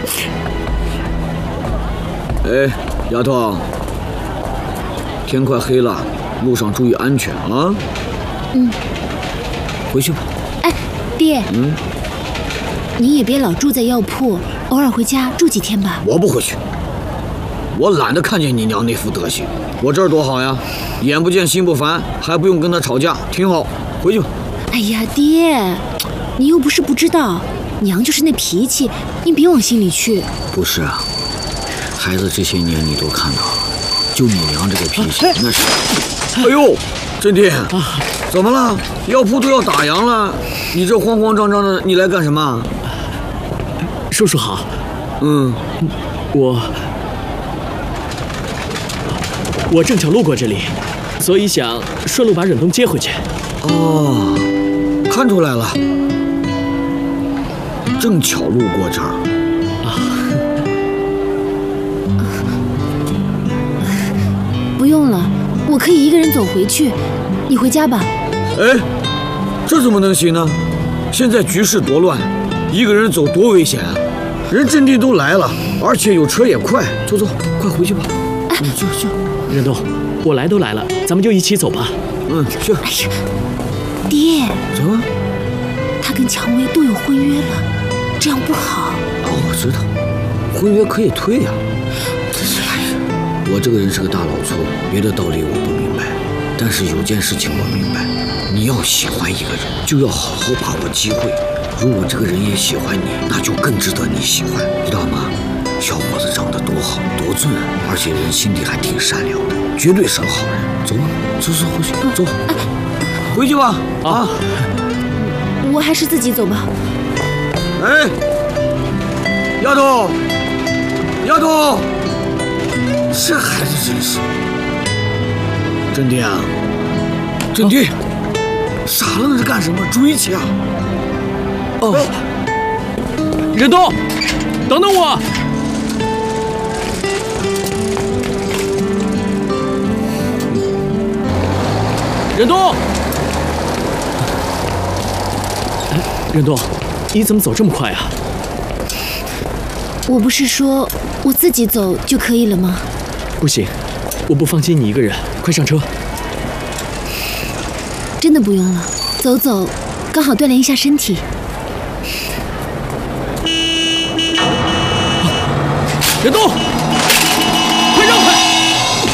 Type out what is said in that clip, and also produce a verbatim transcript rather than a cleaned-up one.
哎，丫头，天快黑了，路上注意安全啊。 嗯。 回去吧。 哎，爹。 嗯。 你也别老住在药铺，偶尔回家住几天吧。 我不回去，我懒得看见你娘那副德行。我这儿多好呀，眼不见心不烦，还不用跟她吵架，挺好。回去吧。 哎呀，爹，你又不是不知道，娘就是那脾气，你别往心里去。 不是啊。孩子这些年你都看到了，就你娘这个脾气，那是……哎呦，镇弟，怎么了？药铺都要打烊了，你这慌慌张张的，你来干什么？ 叔叔好。 嗯， 我我正巧路过这里，所以想顺路把忍冬接回去。 哦，看出来了，正巧路过这儿。 不用了，我可以一个人走回去，你回家吧。 哎，这怎么能行呢？现在局势多乱，一个人走多危险啊！人镇定都来了，而且有车也快，走走，快回去吧。 哎， 你去去。 忍冬，我来都来了，咱们就一起走吧。 嗯，去。 哎呀，爹， 怎么？ 他跟蔷薇都有婚约了，这样不好。 哦，我知道，婚约可以退呀。我这个人是个大老粗，别的道理我不明白，但是有件事情我明白，你要喜欢一个人，就要好好把握机会。如果这个人也喜欢你，那就更值得你喜欢，知道吗？小伙子长得多好，多俊啊，而且人心里还挺善良的，绝对是个好人。走吧，走走回去，走，回去吧。啊， 我还是自己走吧。 哎，丫头，丫头。这孩子真是，镇弟啊，镇弟，傻愣着干什么？追去啊！ 哦，忍冬，等等我！忍冬，哎，忍冬，你怎么走这么快啊？ 我不是说我自己走就可以了吗？ 不行，我不放心你一个人，快上车。 真的不用了，走走，刚好锻炼一下身体。 忍冬。